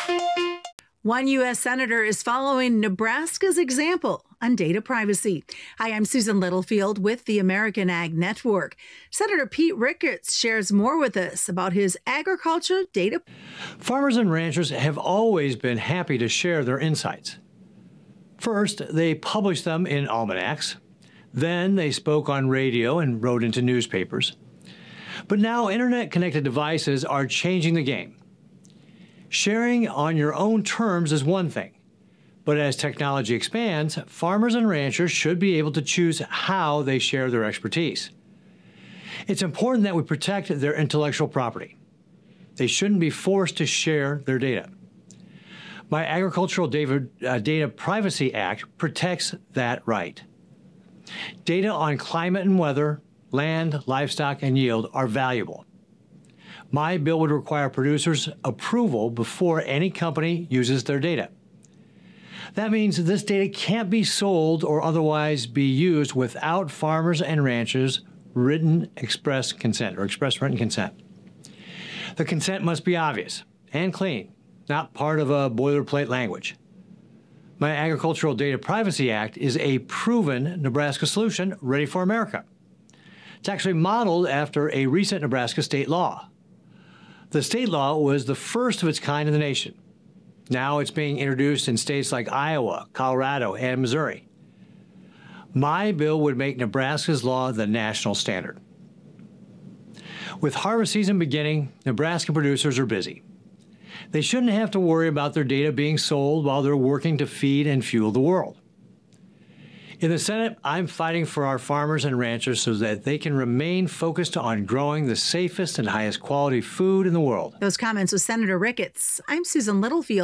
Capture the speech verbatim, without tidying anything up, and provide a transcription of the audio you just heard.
One U S senator is following Nebraska's example on data privacy. Hi, I'm Susan Littlefield with the American Ag Network. Senator Pete Ricketts shares more with us about his agriculture data. Farmers and ranchers have always been happy to share their insights. First, they published them in almanacs. Then they spoke on radio and wrote into newspapers. But now internet-connected devices are changing the game. Sharing on your own terms is one thing, but as technology expands, farmers and ranchers should be able to choose how they share their expertise. It's important that we protect their intellectual property. They shouldn't be forced to share their data. My Agricultural Data, uh, Data Privacy Act protects that right. Data on climate and weather, land, livestock, and yield are valuable. My bill would require producers' approval before any company uses their data. That means this data can't be sold or otherwise be used without farmers and ranchers' written express consent or express written consent. The consent must be obvious and clean, not part of a boilerplate language. My Agricultural Data Privacy Act is a proven Nebraska solution ready for America. It's actually modeled after a recent Nebraska state law. The state law was the first of its kind in the nation. Now it's being introduced in states like Iowa, Colorado, and Missouri. My bill would make Nebraska's law the national standard. With harvest season beginning, Nebraska producers are busy. They shouldn't have to worry about their data being sold while they're working to feed and fuel the world. In the Senate, I'm fighting for our farmers and ranchers so that they can remain focused on growing the safest and highest quality food in the world. Those comments with Senator Ricketts. I'm Susan Littlefield.